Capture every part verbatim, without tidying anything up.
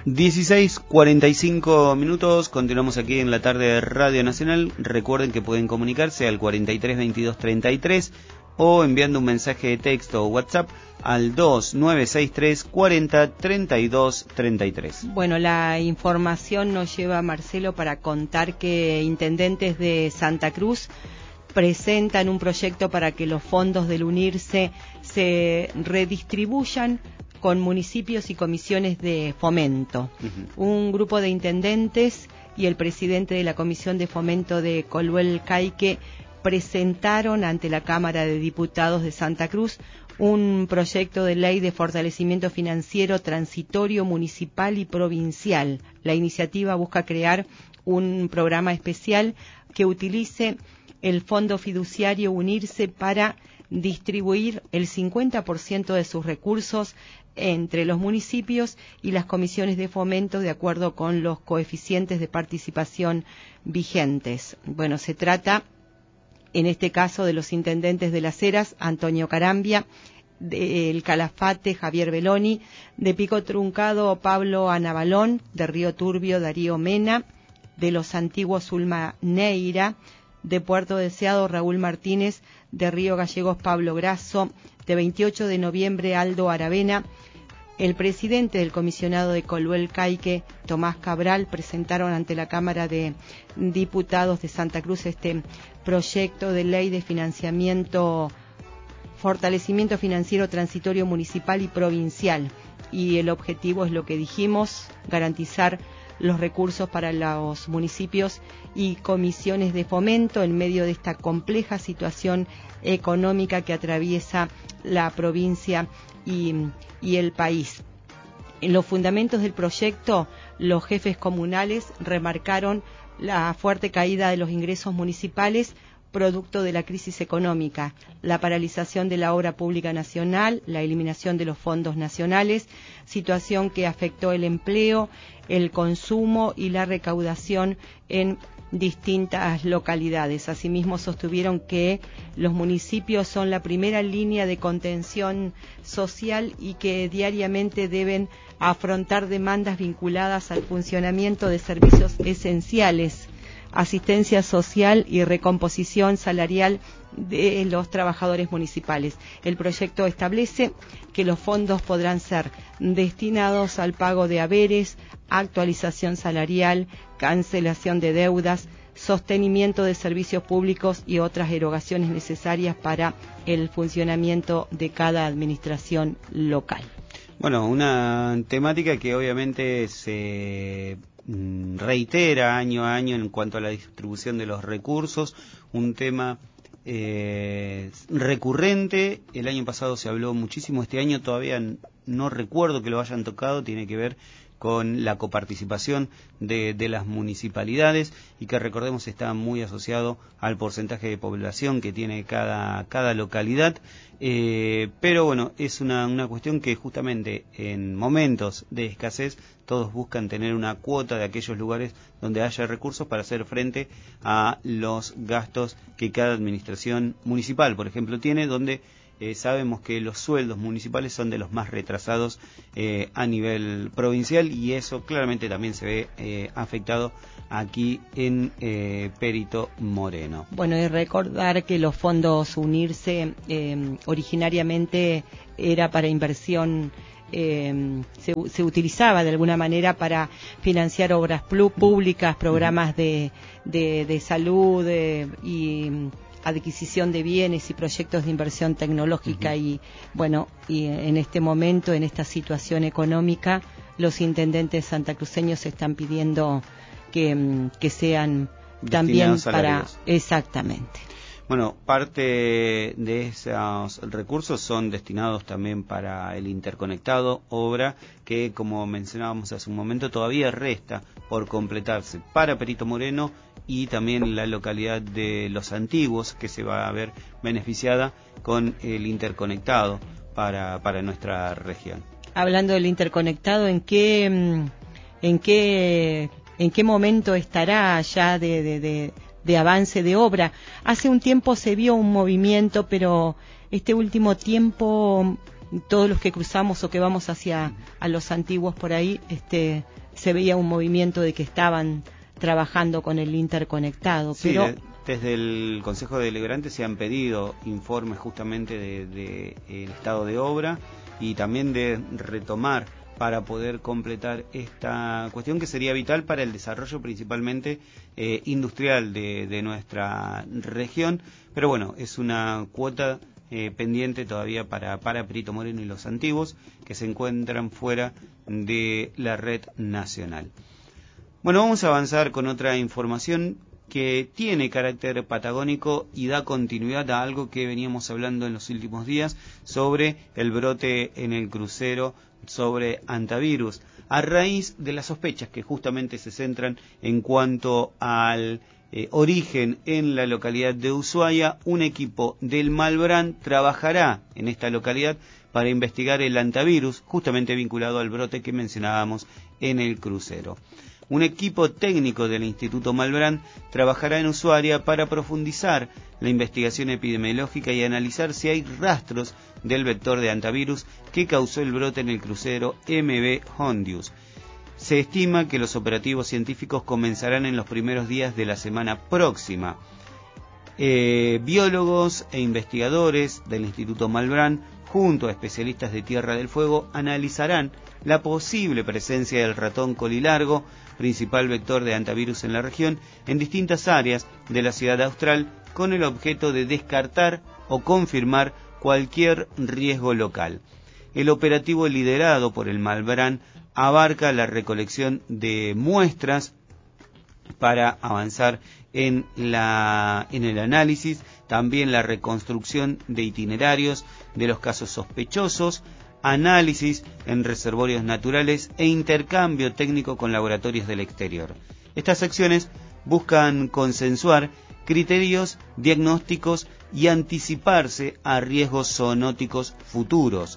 dieciséis cuarenta y cinco minutos, continuamos aquí en la tarde de Radio Nacional. Recuerden que pueden comunicarse al cuarenta y tres veintidós treinta y tres o enviando un mensaje de texto o WhatsApp al dos nueve seis tres cuarenta treinta y dos treinta y tres. Bueno, la información nos lleva a Marcelo para contar que intendentes de Santa Cruz presentan un proyecto para que los fondos del UNIRSE se redistribuyan con municipios y comisiones de fomento. Uh-huh. Un grupo de intendentes y el presidente de la Comisión de Fomento de Coluel Caique presentaron ante la Cámara de Diputados de Santa Cruz un proyecto de ley de fortalecimiento financiero transitorio municipal y provincial. La iniciativa busca crear un programa especial que utilice el Fondo Fiduciario UNIRSE para distribuir el cincuenta por ciento de sus recursos entre los municipios y las comisiones de fomento de acuerdo con los coeficientes de participación vigentes. Bueno, se trata en este caso de los intendentes de Las Heras, Antonio Carambia, del Calafate, Javier Beloni, de Pico Truncado, Pablo Anabalón, de Río Turbio, Darío Mena, de los antiguos Ulma Neira, de Puerto Deseado, Raúl Martínez, de Río Gallegos, Pablo Grasso, de veintiocho de noviembre, Aldo Aravena. El presidente del comisionado de Coluel Caique, Tomás Cabral, presentaron ante la Cámara de Diputados de Santa Cruz este proyecto de ley de financiamiento, fortalecimiento financiero transitorio municipal y provincial. Y el objetivo es lo que dijimos, garantizar los recursos para los municipios y comisiones de fomento en medio de esta compleja situación económica que atraviesa la provincia y, y el país. En los fundamentos del proyecto, los jefes comunales remarcaron la fuerte caída de los ingresos municipales producto de la crisis económica, la paralización de la obra pública nacional, la eliminación de los fondos nacionales, situación que afectó el empleo, el consumo y la recaudación en distintas localidades. Asimismo, sostuvieron que los municipios son la primera línea de contención social y que diariamente deben afrontar demandas vinculadas al funcionamiento de servicios esenciales, asistencia social y recomposición salarial de los trabajadores municipales. El proyecto establece que los fondos podrán ser destinados al pago de haberes, actualización salarial, cancelación de deudas, sostenimiento de servicios públicos y otras erogaciones necesarias para el funcionamiento de cada administración local. Bueno, una temática que obviamente se reitera año a año en cuanto a la distribución de los recursos, un tema eh, recurrente. El año pasado se habló muchísimo, este año todavía no recuerdo que lo hayan tocado, tiene que ver con la coparticipación de, de las municipalidades y que recordemos está muy asociado al porcentaje de población que tiene cada, cada localidad, eh, pero bueno, es una, una cuestión que justamente en momentos de escasez todos buscan tener una cuota de aquellos lugares donde haya recursos para hacer frente a los gastos que cada administración municipal, por ejemplo, tiene, donde Eh, sabemos que los sueldos municipales son de los más retrasados eh, a nivel provincial y eso claramente también se ve eh, afectado aquí en eh, Perito Moreno. Bueno, y recordar que los fondos UNIRSE eh, originariamente era para inversión, eh, se, se utilizaba de alguna manera para financiar obras públicas, programas de, de, de salud eh, y adquisición de bienes y proyectos de inversión tecnológica. Uh-huh. Y bueno, y en este momento, en esta situación económica, los intendentes santacruceños están pidiendo que, que sean también para... Exactamente. Bueno, parte de esos recursos son destinados también para el interconectado, obra que, como mencionábamos hace un momento, todavía resta por completarse para Perito Moreno y también la localidad de Los Antiguos, que se va a ver beneficiada con el interconectado para, para nuestra región. Hablando del interconectado, ¿en qué, en qué, en qué momento estará ya de... de, de de avance de obra? Hace un tiempo se vio un movimiento, pero este último tiempo todos los que cruzamos o que vamos hacia a Los Antiguos por ahí, este se veía un movimiento de que estaban trabajando con el interconectado. Sí, pero de, desde el Consejo Deliberante se han pedido informes justamente del de, de el estado de obra y también de retomar para poder completar esta cuestión que sería vital para el desarrollo principalmente eh, industrial de, de nuestra región. Pero bueno, es una cuota eh, pendiente todavía para, para Perito Moreno y los antiguos, que se encuentran fuera de la red nacional. Bueno, vamos a avanzar con otra información que tiene carácter patagónico y da continuidad a algo que veníamos hablando en los últimos días sobre el brote en el crucero sobre hantavirus, a raíz de las sospechas que justamente se centran en cuanto al eh, origen en la localidad de Ushuaia. Un equipo del Malbrán trabajará en esta localidad para investigar el hantavirus, justamente vinculado al brote que mencionábamos en el crucero. Un equipo técnico del Instituto Malbrán trabajará en Ushuaia para profundizar la investigación epidemiológica y analizar si hay rastros del vector de hantavirus que causó el brote en el crucero M V Hondius. Se estima que los operativos científicos comenzarán en los primeros días de la semana próxima. Eh, biólogos e investigadores del Instituto Malbrán, junto a especialistas de Tierra del Fuego, analizarán la posible presencia del ratón colilargo, principal vector de hantavirus en la región, en distintas áreas de la ciudad austral, con el objeto de descartar o confirmar cualquier riesgo local. El operativo liderado por el Malbrán abarca la recolección de muestras para avanzar en, la, en el análisis, también la reconstrucción de itinerarios de los casos sospechosos, análisis en reservorios naturales e intercambio técnico con laboratorios del exterior. Estas acciones buscan consensuar criterios diagnósticos y anticiparse a riesgos zoonóticos futuros.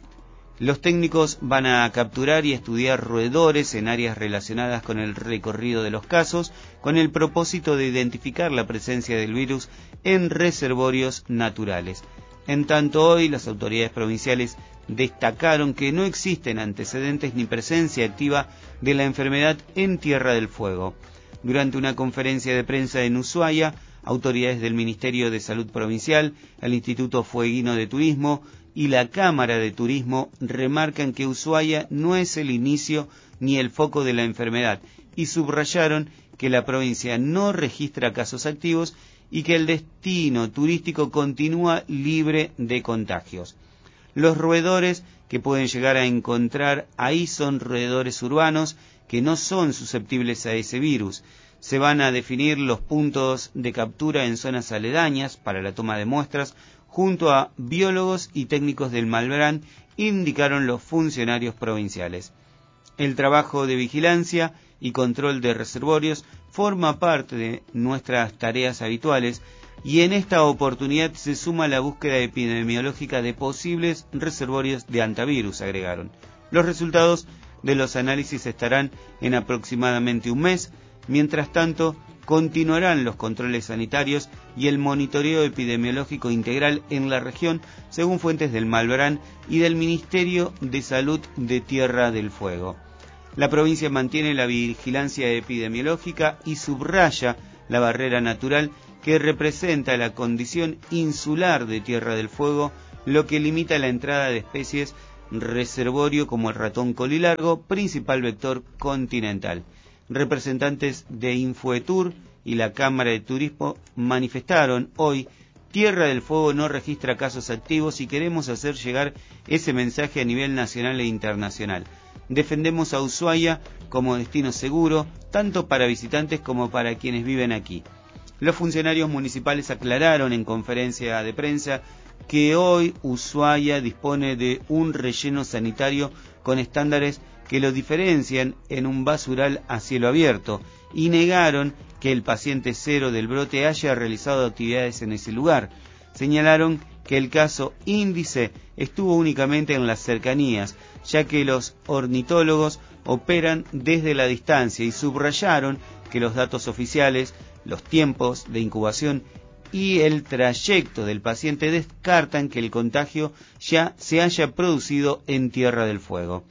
Los técnicos van a capturar y estudiar roedores en áreas relacionadas con el recorrido de los casos, con el propósito de identificar la presencia del virus en reservorios naturales. En tanto, hoy las autoridades provinciales destacaron que no existen antecedentes ni presencia activa de la enfermedad en Tierra del Fuego. Durante una conferencia de prensa en Ushuaia, autoridades del Ministerio de Salud Provincial, el Instituto Fueguino de Turismo y la Cámara de Turismo remarcan que Ushuaia no es el inicio ni el foco de la enfermedad y subrayaron que la provincia no registra casos activos y que el destino turístico continúa libre de contagios. Los roedores que pueden llegar a encontrar ahí son roedores urbanos que no son susceptibles a ese virus. Se van a definir los puntos de captura en zonas aledañas para la toma de muestras, junto a biólogos y técnicos del Malbrán, indicaron los funcionarios provinciales. El trabajo de vigilancia y control de reservorios forma parte de nuestras tareas habituales y en esta oportunidad se suma la búsqueda epidemiológica de posibles reservorios de hantavirus, agregaron. Los resultados de los análisis estarán en aproximadamente un mes. Mientras tanto, continuarán los controles sanitarios y el monitoreo epidemiológico integral en la región, según fuentes del Malbrán y del Ministerio de Salud de Tierra del Fuego. La provincia mantiene la vigilancia epidemiológica y subraya la barrera natural que representa la condición insular de Tierra del Fuego, lo que limita la entrada de especies reservorio como el ratón colilargo, principal vector continental. Representantes de Infoetur y la Cámara de Turismo manifestaron hoy: Tierra del Fuego no registra casos activos y queremos hacer llegar ese mensaje a nivel nacional e internacional. Defendemos a Ushuaia como destino seguro, tanto para visitantes como para quienes viven aquí. Los funcionarios municipales aclararon en conferencia de prensa que hoy Ushuaia dispone de un relleno sanitario con estándares que lo diferencian en un basural a cielo abierto, y negaron que el paciente cero del brote haya realizado actividades en ese lugar. Señalaron que el caso índice estuvo únicamente en las cercanías, ya que los ornitólogos operan desde la distancia, y subrayaron que los datos oficiales, los tiempos de incubación y el trayecto del paciente descartan que el contagio ya se haya producido en Tierra del Fuego.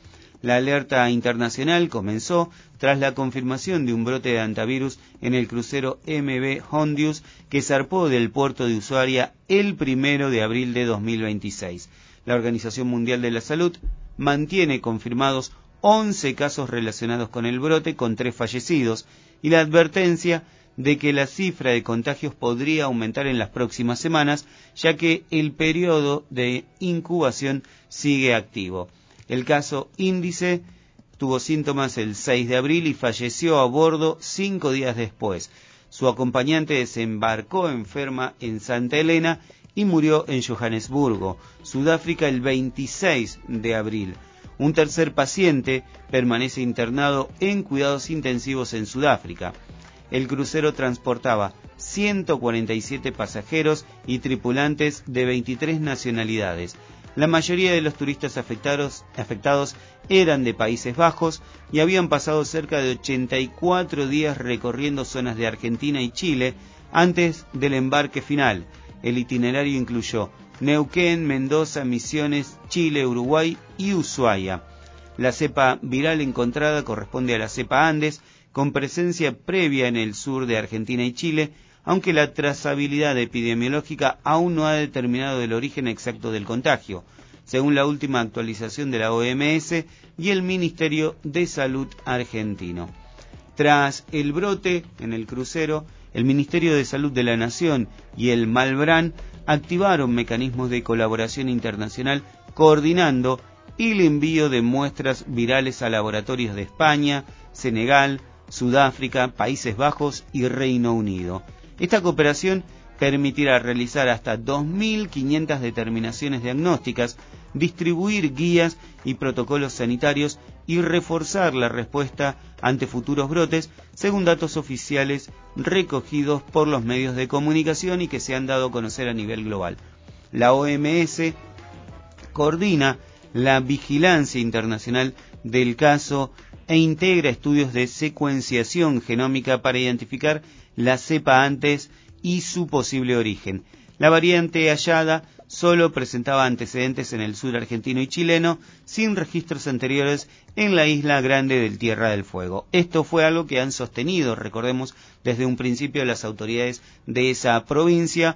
La alerta internacional comenzó tras la confirmación de un brote de hantavirus en el crucero M V Hondius que zarpó del puerto de Ushuaia el primero de abril de dos mil veintiséis. La Organización Mundial de la Salud mantiene confirmados once casos relacionados con el brote, con tres fallecidos, y la advertencia de que la cifra de contagios podría aumentar en las próximas semanas, ya que el periodo de incubación sigue activo. El caso índice tuvo síntomas el seis de abril y falleció a bordo cinco días después. Su acompañante desembarcó enferma en Santa Elena y murió en Johannesburgo, Sudáfrica, el veintiséis de abril. Un tercer paciente permanece internado en cuidados intensivos en Sudáfrica. El crucero transportaba ciento cuarenta y siete pasajeros y tripulantes de veintitrés nacionalidades. La mayoría de los turistas afectados, afectados eran de Países Bajos y habían pasado cerca de ochenta y cuatro días recorriendo zonas de Argentina y Chile antes del embarque final. El itinerario incluyó Neuquén, Mendoza, Misiones, Chile, Uruguay y Ushuaia. La cepa viral encontrada corresponde a la cepa Andes, con presencia previa en el sur de Argentina y Chile, aunque la trazabilidad epidemiológica aún no ha determinado el origen exacto del contagio, según la última actualización de la O M S y el Ministerio de Salud argentino. Tras el brote en el crucero, el Ministerio de Salud de la Nación y el Malbrán activaron mecanismos de colaboración internacional coordinando el envío de muestras virales a laboratorios de España, Senegal, Sudáfrica, Países Bajos y Reino Unido. Esta cooperación permitirá realizar hasta dos mil quinientas determinaciones diagnósticas, distribuir guías y protocolos sanitarios y reforzar la respuesta ante futuros brotes, según datos oficiales recogidos por los medios de comunicación y que se han dado a conocer a nivel global. La O M S coordina la vigilancia internacional del caso e integra estudios de secuenciación genómica para identificar la cepa Andes y su posible origen. La variante hallada solo presentaba antecedentes en el sur argentino y chileno, sin registros anteriores en la isla grande del Tierra del Fuego. Esto fue algo que han sostenido, recordemos, desde un principio las autoridades de esa provincia,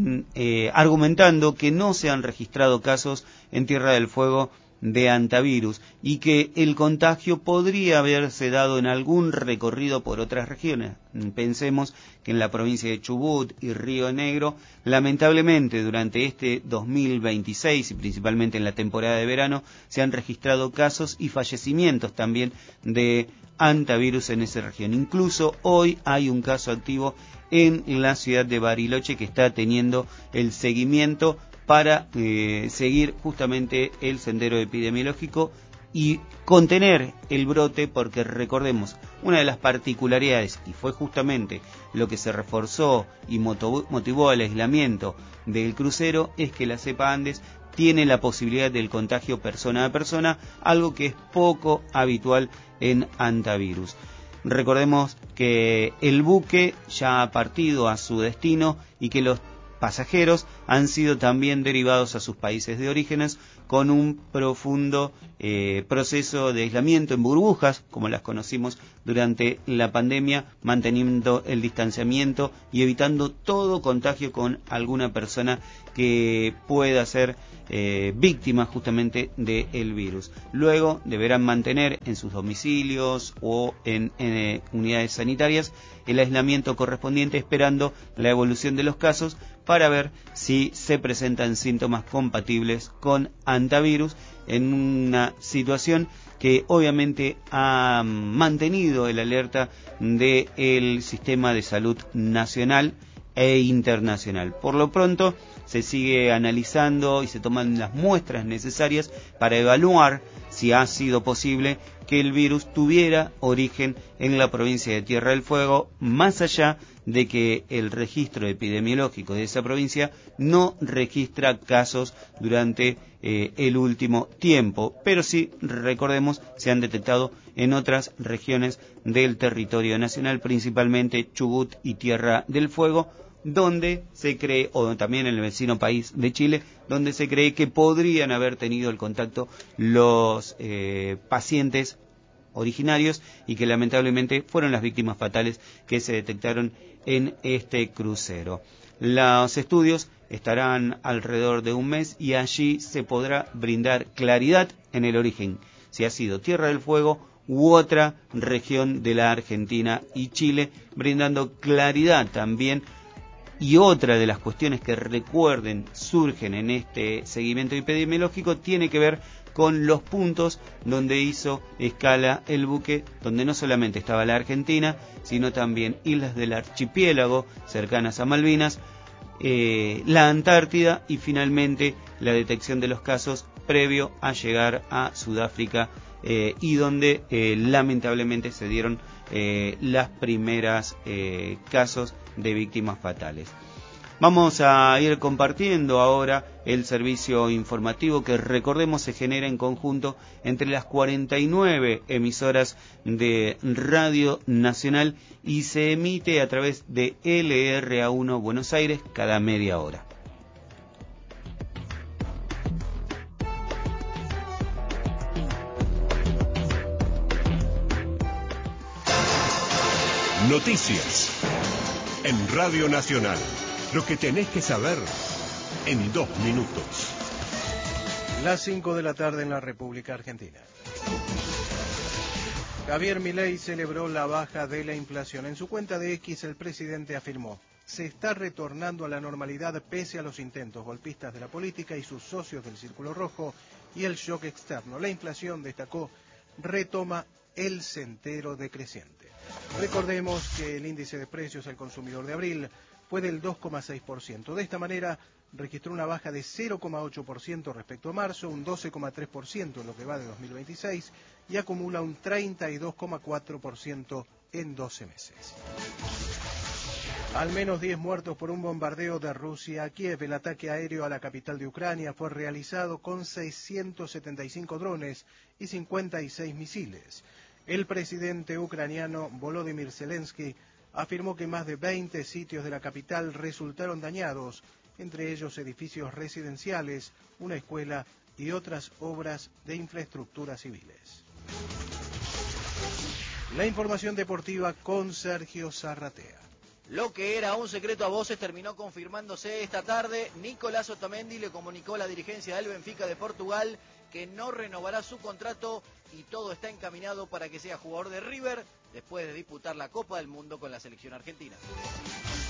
eh, argumentando que no se han registrado casos en Tierra del Fuego de hantavirus y que el contagio podría haberse dado en algún recorrido por otras regiones. Pensemos que en la provincia de Chubut y Río Negro, lamentablemente durante este dos mil veintiséis y principalmente en la temporada de verano, se han registrado casos y fallecimientos también de hantavirus en esa región. Incluso hoy hay un caso activo en la ciudad de Bariloche que está teniendo el seguimiento para eh, seguir justamente el sendero epidemiológico y contener el brote, porque recordemos, una de las particularidades, y fue justamente lo que se reforzó y motivó al aislamiento del crucero, es que la cepa Andes tiene la posibilidad del contagio persona a persona, algo que es poco habitual en hantavirus. Recordemos que el buque ya ha partido a su destino y que los pasajeros han sido también derivados a sus países de orígenes con un profundo eh, proceso de aislamiento en burbujas, como las conocimos durante la pandemia, manteniendo el distanciamiento y evitando todo contagio con alguna persona que pueda ser eh, víctima justamente del virus. Luego deberán mantener en sus domicilios o en, en eh, unidades sanitarias el aislamiento correspondiente, esperando la evolución de los casos para ver si se presentan síntomas compatibles con hantavirus, en una situación que obviamente ha mantenido el alerta del sistema de salud nacional e internacional. Por lo pronto se sigue analizando y se toman las muestras necesarias para evaluar si ha sido posible que el virus tuviera origen en la provincia de Tierra del Fuego, más allá de que el registro epidemiológico de esa provincia no registra casos durante eh, el último tiempo, pero sí, recordemos, se han detectado en otras regiones del territorio nacional, principalmente Chubut y Tierra del Fuego, donde se cree, o también en el vecino país de Chile, donde se cree que podrían haber tenido el contacto los eh, pacientes originarios y que lamentablemente fueron las víctimas fatales que se detectaron en este crucero. Los estudios estarán alrededor de un mes y allí se podrá brindar claridad en el origen, si ha sido Tierra del Fuego u otra región de la Argentina y Chile, brindando claridad también. Y otra de las cuestiones que, recuerden, surgen en este seguimiento epidemiológico tiene que ver con los puntos donde hizo escala el buque, donde no solamente estaba la Argentina, sino también islas del archipiélago cercanas a Malvinas, eh, la Antártida y finalmente la detección de los casos previo a llegar a Sudáfrica, eh, y donde eh, lamentablemente se dieron eh, las primeras eh, casos de víctimas fatales. Vamos a ir compartiendo ahora el servicio informativo que, recordemos, se genera en conjunto entre las cuarenta y nueve emisoras de Radio Nacional y se emite a través de L R A uno Buenos Aires cada media hora. Noticias en Radio Nacional. Lo que tenés que saber en dos minutos. Las cinco de la tarde en la República Argentina. Javier Milei celebró la baja de la inflación. En su cuenta de X, el presidente afirmó: se está retornando a la normalidad pese a los intentos golpistas de la política y sus socios del Círculo Rojo y el shock externo. La inflación, destacó, retoma el sendero decreciente. Recordemos que el índice de precios al consumidor de abril fue del dos coma seis por ciento. De esta manera, registró una baja de cero coma ocho por ciento respecto a marzo, un doce coma tres por ciento en lo que va de dos mil veintiséis y acumula un treinta y dos coma cuatro por ciento en doce meses. Al menos diez muertos por un bombardeo de Rusia a Kiev. El ataque aéreo a la capital de Ucrania fue realizado con seiscientos setenta y cinco drones y cincuenta y seis misiles. El presidente ucraniano Volodymyr Zelensky afirmó que más de veinte sitios de la capital resultaron dañados, entre ellos edificios residenciales, una escuela y otras obras de infraestructura civiles. La información deportiva con Sergio Zarratea. Lo que era un secreto a voces terminó confirmándose esta tarde. Nicolás Otamendi le comunicó a la dirigencia del Benfica de Portugal que no renovará su contrato y todo está encaminado para que sea jugador de River después de disputar la Copa del Mundo con la selección argentina.